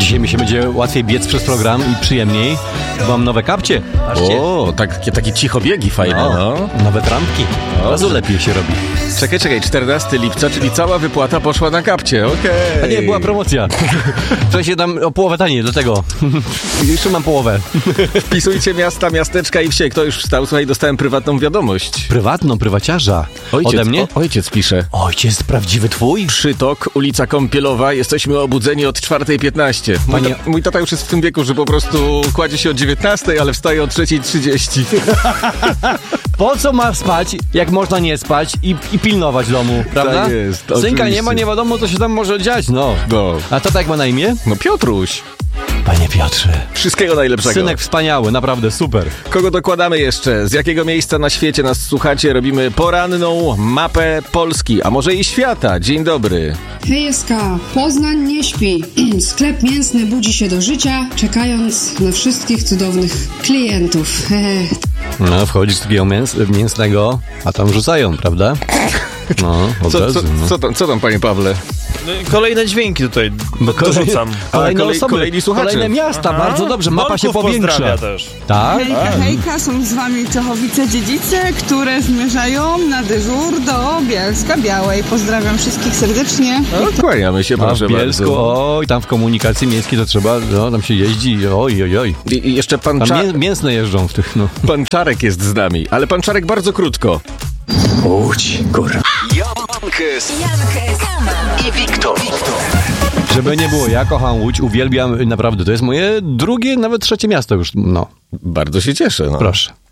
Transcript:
Dzisiaj mi się będzie łatwiej biec przez program i przyjemniej. Mam nowe kapcie. Patrzcie. O, takie cichobiegi fajne, no. Nowe trampki. Od razu lepiej się robi. Czekaj, 14 lipca, czyli cała wypłata poszła na kapcie, okej. A nie, była promocja. To się tam o połowę taniej, dlatego. Jeszcze mam połowę. Wpisujcie miasta, miasteczka i wsie. Kto już wstał? Słuchaj, dostałem prywatną wiadomość. Prywatną, praciarza. Ode mnie? Ojciec pisze. Ojciec prawdziwy twój? Przytok, ulica Kąpielowa. Jesteśmy obudzeni od 4:15. Mój tata już jest w tym wieku, że po prostu kładzie się o 19:00, ale wstaje o 3:30. Po co ma spać, jak można nie spać i pilnować domu, prawda? Tak jest, Synka oczywiście. nie ma, nie wiadomo, co się tam może dziać, no. A tata jak ma na imię? No Piotruś. Panie Piotrze. Wszystkiego najlepszego. Synek wspaniały, naprawdę super. Kogo dokładamy jeszcze? Z jakiego miejsca na świecie nas słuchacie? Robimy poranną mapę Polski, a może i świata. Dzień dobry. Hejska, Poznań nie śpi. Sklep mięsny budzi się do życia, czekając na wszystkich cudownych klientów. No, wchodzisz z takiego mięsnego, a tam rzucają, prawda? No, od razu. Co tam, panie Pawle? Kolejne dźwięki tutaj dorzucam. Kolejne osoby, kolejni słuchacze. kolejne miasta, bardzo dobrze, mapa się powiększa. Też. Tak? Hejka, są z wami Czechowice-Dziedzice, które zmierzają na dyżur do Bielska-Białej. Pozdrawiam wszystkich serdecznie. No, kłaniamy się, A proszę w Bielsku, bardzo. oj, tam w komunikacji miejskiej to trzeba, no, tam się jeździ, oj. I jeszcze pan Tam mięsne jeżdżą w tych, no. Pan Czarek jest z nami, ale pan Czarek bardzo krótko. Łódź, kurwa. Jankes i Wiktor. Żeby nie było, ja kocham Łódź, uwielbiam, naprawdę, to jest moje drugie, nawet trzecie miasto już, no. Bardzo się cieszę. No. Proszę.